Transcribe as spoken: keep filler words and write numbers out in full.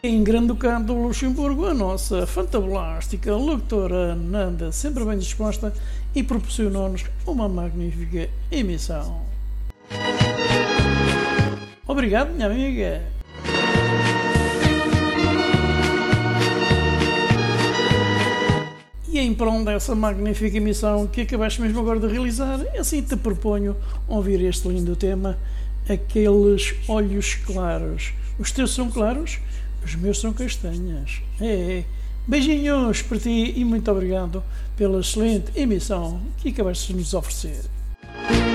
Em Grande Ducado do Luxemburgo, a nossa fantabulástica locutora Nanda, sempre bem disposta, e proporcionou-nos uma magnífica emissão. Obrigado, minha amiga. E em prol dessa magnífica emissão que acabaste mesmo agora de realizar, assim te proponho ouvir este lindo tema, Aqueles Olhos Claros. Os teus são claros? Os meus são castanhas. É, é. Beijinhos para ti e muito obrigado pela excelente emissão que acabaste de nos oferecer.